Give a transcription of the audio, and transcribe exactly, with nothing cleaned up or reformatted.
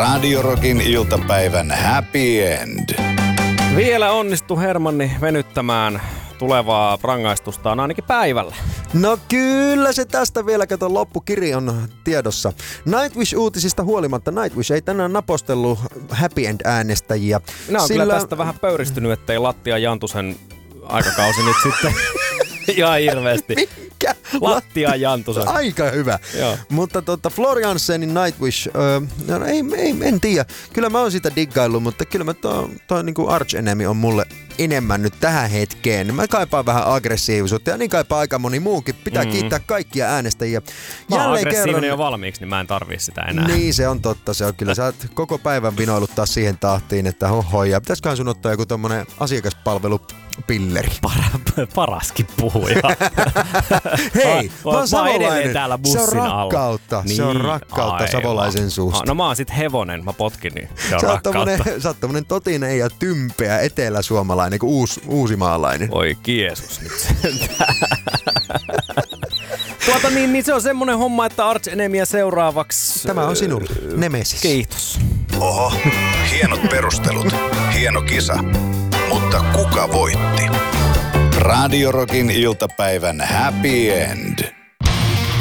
Radio Rockin iltapäivän happy end. Vielä onnistu Hermanni venyttämään tulevaa rangaistustaan ainakin päivällä. No kyllä se tästä vielä, kato, loppukiri on tiedossa. Nightwish-uutisista huolimatta Nightwish ei tänään napostellut happy end-äänestäjiä. Ne on sillä... kyllä tästä vähän pöyristynyt, ettei Lattia Jantusen aikakausi nyt sitten ihan hirveästi. Mikä? Lattia Jantusen. Aika hyvä. Joo. Mutta tota, Floriansenin Nightwish, öö, no, ei, ei, en tiedä. Kyllä mä oon sitä diggaillut, mutta kyllä mä toi, toi niinku Arch Enemy on mulle enemmän nyt tähän hetkeen. Mä kaipaan vähän aggressiivisuutta ja niin kaipaa aika moni muukin. Pitää mm. kiittää kaikkia äänestäjiä. Mä oon Jälleen aggressiivinen kerran... jo valmiiksi, niin mä en tarvii sitä enää. Niin, se on totta. Se on kyllä. Sä oot koko päivän vinoillut taas siihen tahtiin, että hohoja. Pitäisiköhän sun ottaa joku tommonen asiakaspalvelupilleri? Para, paraskin puhuja. Hei, mä oon savolainen. Täällä se on alla. rakkautta. Niin, se on rakkautta aivan. Savolaisen suusta. No mä oon sit hevonen, mä potkin, niin se on sä rakkautta. Sä oot tommonen totinen ja tympeä eteläsuomalainen kuin uus, uusimaalainen. Oi Jeesus nyt sentään. Tuota niin, niin se on semmonen homma, että Arch Enemyä seuraavaksi. Tämä on sinulle. Nemesis. Kiitos. Oho, hienot perustelut. Hieno kisa. Mutta kuka voitti? Radio Rockin iltapäivän happy end.